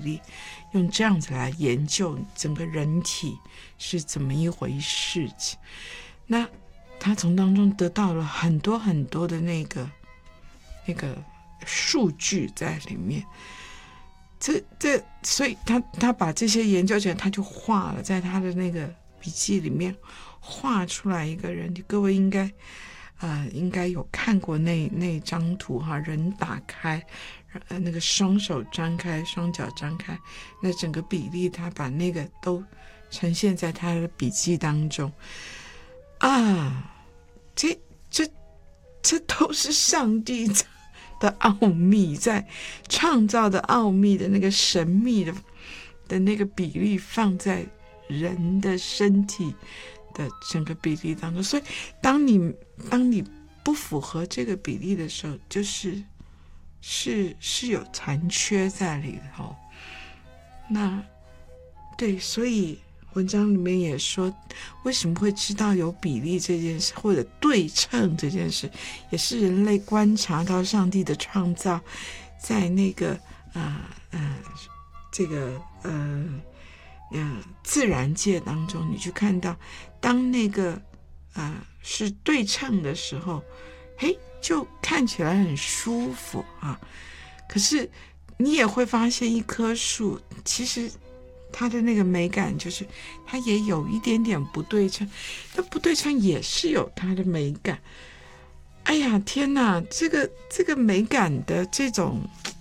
例，用这样子来研究整个人体是怎么一回事情。那他从当中得到了很多很多的那个数据在里面。所以他把这些研究起来，他就画了，在他的那个笔记里面画出来一个人。各位应该有看过那张图哈，人打开，那个双手张开，双脚张开，那整个比例，他把那个都呈现在他的笔记当中啊。这都是上帝的奥秘，在创造的奥秘的那个神秘的那个比例放在人的身体的整个比例当中。所以当你不符合这个比例的时候，就是有残缺在里头。那对，所以文章里面也说，为什么会知道有比例这件事，或者对称这件事，也是人类观察到上帝的创造，在那个自然界当中，你去看到，当那个是对称的时候，就看起来很舒服啊。可是你也会发现，一棵树其实它的那个美感就是它也有一点点不对称，那不对称也是有它的美感。哎呀天哪，这个美感的这种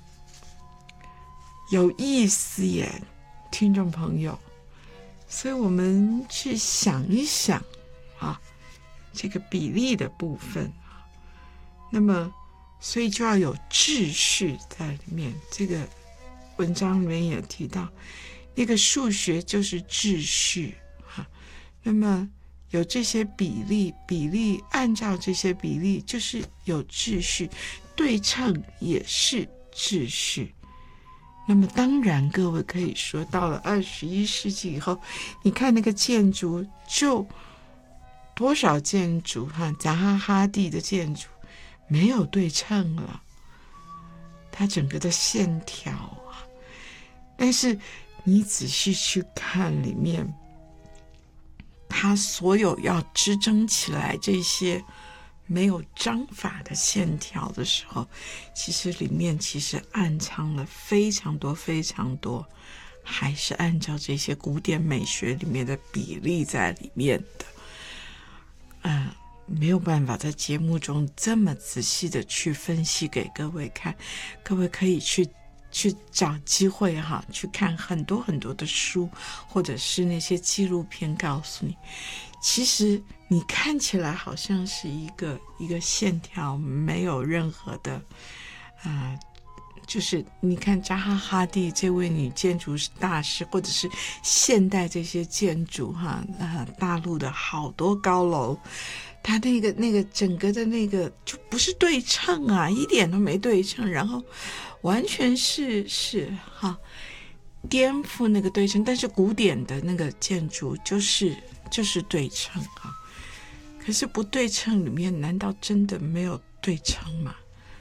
有意思耶，听众朋友。所以我们去想一想啊，这个比例的部分，那么所以就要有秩序在里面。这个文章里面也提到，那个数学就是秩序哈。那么有这些比例按照这些比例就是有秩序，对称也是秩序。那么当然各位可以说，到了21世纪以后，你看那个建筑，就多少建筑扎哈哈蒂的建筑没有对称了，它整个的线条啊。但是你仔细去看里面，它所有要支撑起来这些没有章法的线条的时候，其实里面暗藏了非常多非常多，还是按照这些古典美学里面的比例在里面的。没有办法在节目中这么仔细的去分析给各位看，各位可以去找机会去看很多很多的书，或者是那些纪录片，告诉你其实你看起来好像是一个线条，没有任何的就是你看扎哈哈蒂这位女建筑大师，或者是现代这些建筑大陆的好多高楼，它那个整个的那个就不是对称啊，一点都没对称，然后完全是颠覆那个对称。但是古典的那个建筑就是对称啊。可是不对称里面难道真的没有对称吗？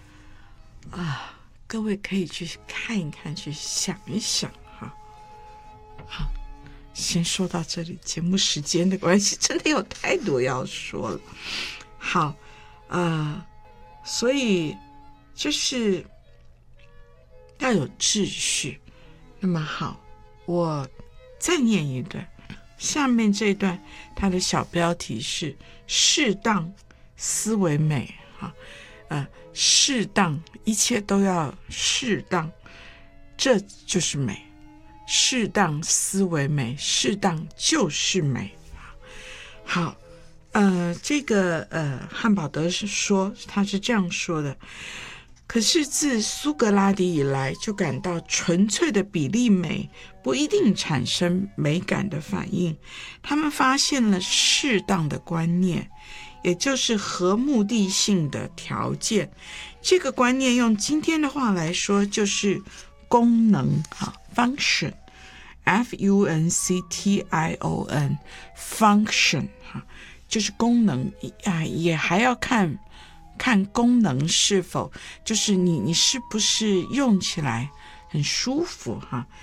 各位可以去看一看，去想一想好，先说到这里，节目时间的关系，真的有太多要说了。好，所以就是要有秩序。那么好，我再念一段。下面这一段它的小标题是适当思维美适当，一切都要适当，这就是美。适当思维美，适当就是美。好，这个汉堡德是说，他是这样说的：可是自苏格拉底以来，就感到纯粹的比例美不一定产生美感的反应。他们发现了适当的观念，也就是合目的性的条件。这个观念用今天的话来说，就是功能function F-U-N-C-T-I-O-N function 就是功能也还要看功能是否，就是你是不是用起来很舒服